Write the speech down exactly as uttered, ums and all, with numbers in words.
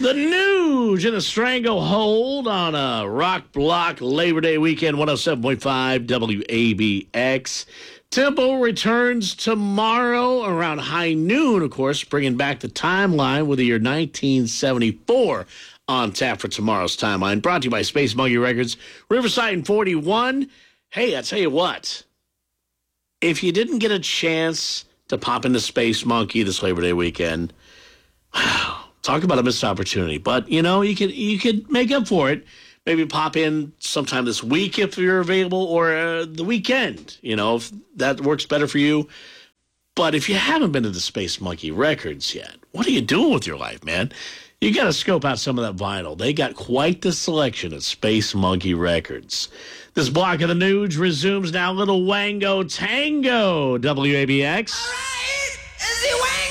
The Nuge in a stranglehold on a rock block Labor Day weekend, one oh seven point five W A B X. Tempo returns tomorrow around high noon, of course, bringing back the timeline with the year nineteen seventy-four on tap for tomorrow's timeline. Brought to you by Space Monkey Records, Riverside and forty-one. Hey, I tell you what, if you didn't get a chance to pop into Space Monkey this Labor Day weekend, wow. Talk about a missed opportunity, but you know you could you could make up for it. Maybe pop in sometime this week if you're available, or uh, the weekend. You know if that works better for you. But if you haven't been to the Space Monkey Records yet, what are you doing with your life, man? You got to scope out some of that vinyl. They got quite the selection at Space Monkey Records. This block of the Nuge resumes now. Little Wango Tango, W A B X.